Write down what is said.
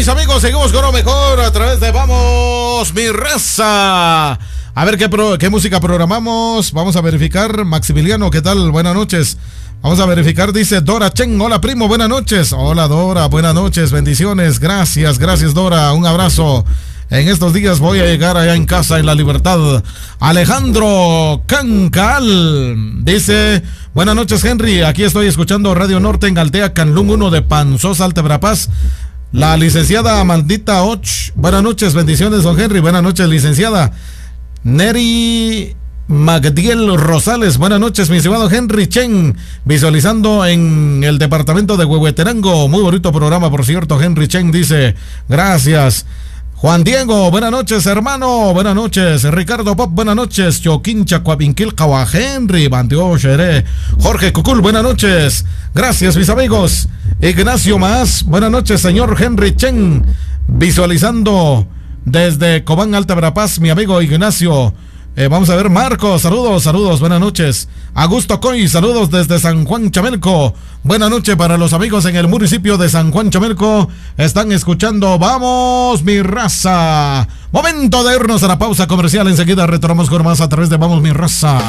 mis amigos, seguimos con lo mejor a través de Vamos Mi Raza. A ver qué música programamos. Vamos a verificar. Maximiliano, ¿qué tal? Buenas noches. Vamos a verificar, dice Dora Chen. Hola, primo, buenas noches. Hola, Dora, buenas noches, bendiciones. Gracias, Dora. Un abrazo. En estos días voy a llegar allá en casa en La Libertad. Alejandro Cancal dice: buenas noches, Henry. Aquí estoy escuchando Radio Norte en Aldea Canlún 1 de Panzosa, Alta Verapaz. La licenciada Amandita Och. Buenas noches, bendiciones, don Henry. Buenas noches, licenciada Neri Magdiel Rosales. Buenas noches, mi estimado Henry Chen, visualizando en el departamento de Huehueterango. Muy bonito programa, por cierto. Henry Chen dice: gracias. Juan Diego, buenas noches, hermano. Buenas noches. Ricardo Pop, buenas noches. Choquincha, Cuapinquil, Cawa, Henry, Banteo, Xeré. Jorge Cucul, buenas noches. Gracias, mis amigos. Ignacio Más, buenas noches, señor Henry Chen, visualizando desde Cobán, Alta Verapaz, mi amigo Ignacio. Vamos a ver, Marcos, saludos, buenas noches. Augusto Coy, saludos desde San Juan Chamelco. Buenas noches para los amigos en el municipio de San Juan Chamelco. Están escuchando Vamos Mi Raza. Momento de irnos a la pausa comercial. Enseguida retornamos con más a través de Vamos Mi Raza.